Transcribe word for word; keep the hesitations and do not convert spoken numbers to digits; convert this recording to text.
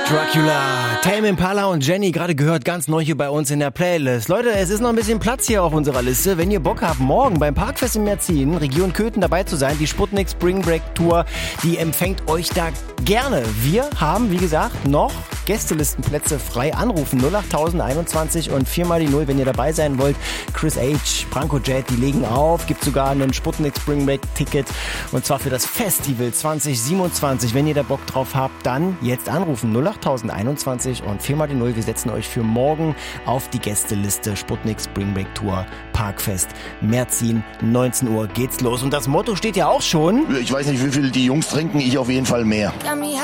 Dracula, Tame Impala und Jenny, gerade gehört, ganz neu hier bei uns in der Playlist. Leute, es ist noch ein bisschen Platz hier auf unserer Liste. Wenn ihr Bock habt, morgen beim Parkfest in Merzin, Region Köthen dabei zu sein, die Sputnik Spring Break Tour, die empfängt euch da gerne. Wir haben, wie gesagt, noch Gästelistenplätze frei. Anrufen null acht einundzwanzig und viermal die Null, wenn ihr dabei sein wollt. Chris H., Branko Jet, die legen auf. Gibt sogar einen Sputnik Spring Break Ticket und zwar für das Festival zwanzig siebenundzwanzig. Wenn ihr da Bock drauf habt, dann jetzt anrufen null acht einundzwanzig und viermal die Null. Wir setzen euch für morgen auf die Gästeliste. Sputnik Spring Break Tour, Parkfest, Merzin, neunzehn Uhr geht's los. Und das Motto steht ja auch schon. Ich weiß nicht, wie viel die Jungs trinken, ich auf jeden Fall mehr.